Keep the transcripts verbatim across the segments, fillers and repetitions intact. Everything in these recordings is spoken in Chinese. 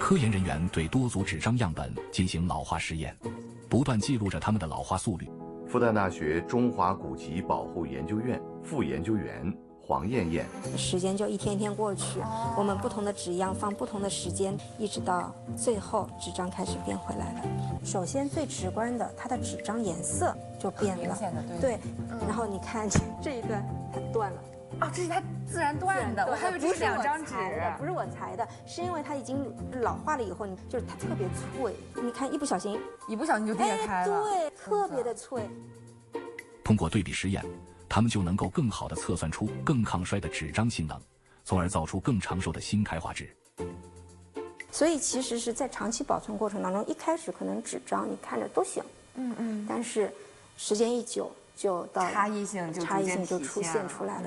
科研人员对多组纸张样本进行老化实验，不断记录着它们的老化速率。 复旦大学中华古籍保护研究院副研究员黄艳艳， 时间就一天天过去，我们不同的纸样放不同的时间，一直到最后纸张开始变回来了。首先最直观的，它的纸张颜色就变了， 对， 对、嗯，然后你看这一段它断了。 哦，这是它自然断的，我还以为这是两张纸， 不是我裁的，是因为它已经老化了以后，就是它特别脆，你看一不小心， 一不小心就裂开了， 对，特别的脆。 通过对比实验，他们就能够更好地测算出更抗衰的纸张性能，从而造出更长寿的新开化纸。 所以其实是在长期保存过程当中，一开始可能纸张你看着都行，嗯嗯，但是时间一久就到差异性就差异性就出现出来了。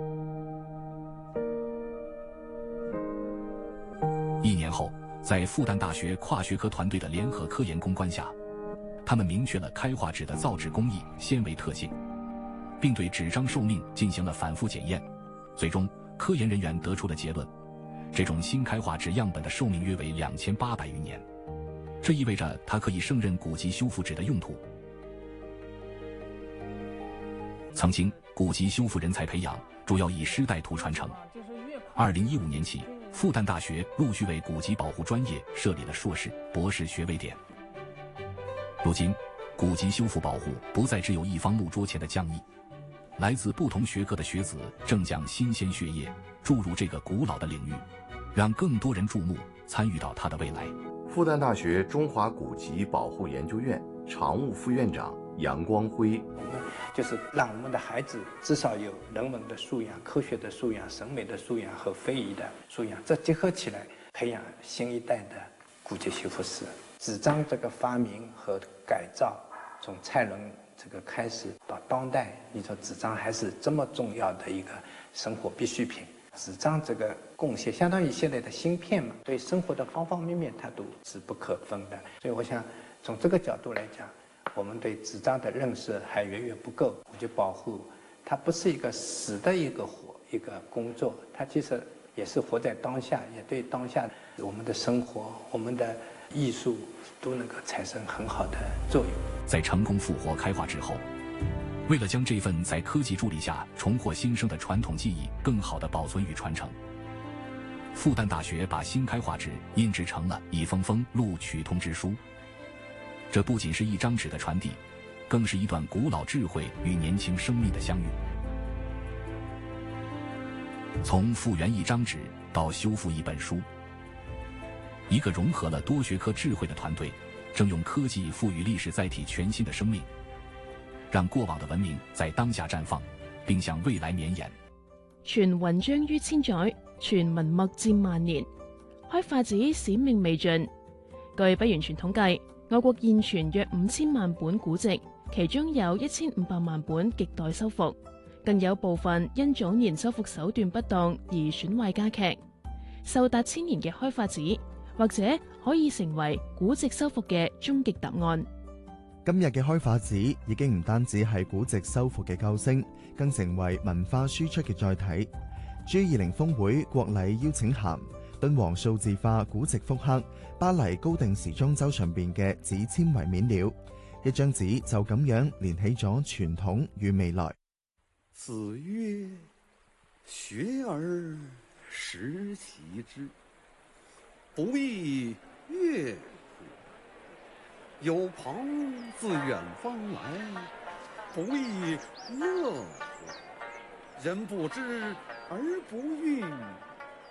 一年后，在复旦大学跨学科团队的联合科研攻关下，他们明确了开化纸的造纸工艺、纤维特性，并对纸张寿命进行了反复检验。最终，科研人员得出了结论：这种新开化纸样本的寿命约为两千八百余年，这意味着它可以胜任古籍修复纸的用途。曾经，古籍修复人才培养主要以师带徒传承。二零一五年起，复旦大学陆续为古籍保护专业设立了硕士、博士学位点。如今，古籍修复保护不再只有一方木桌前的匠艺，来自不同学科的学子正将新鲜血液注入这个古老的领域，让更多人注目，参与到它的未来。 复旦大学中华古籍保护研究院常务副院长杨光辉， 就是让我们的孩子至少有人文的素养、科学的素养、审美的素养和非遗的素养，这结合起来培养新一代的古籍修复师。纸张这个发明和改造，从蔡伦这个开始到当代，你说纸张还是这么重要的一个生活必需品。纸张这个贡献相当于现在的芯片嘛，对生活的方方面面它都是不可分的。所以我想从这个角度来讲，我们对纸张的认识还远远不够。古籍保护它不是一个死的一个活一个工作，它其实也是活在当下，也对当下我们的生活、我们的艺术都能够产生很好的作用。 在成功复活开化纸后，为了将这份在科技助力下重获新生的传统技艺更好地保存与传承，复旦大学把新开化纸印制成了一封封录取通知书。这不仅是一张纸的传递，更是一段古老智慧与年轻生命的相遇。从复原一张纸到修复一本书，一个融合了多学科智慧的团队，正用科技赋予历史载体全新的生命，讓過往的文明在當下綻放，並向未來綿延。 傳雲章於千載，傳文墨佔萬年。開化紙使命未盡。據不完全統計，我國現存約五千萬本古籍，其中有一千五百萬本亟待修復，更有部分因早年修復手段不當而損壞加劇。壽達千年嘅開化紙，或者可以成為古籍修復嘅終極答案。 今日嘅開化紙已經唔單止係古籍修復嘅救星，更成為文化輸出嘅載體。G 二零峰會國禮邀請函，敦煌數字化古籍復刻巴黎高定時裝周上邊嘅紙纖維面料，一張紙就咁樣連起咗傳統與未來。 子曰：學而時習之，不亦說乎？有朋自遠方來，不亦樂乎？人不知而不愠，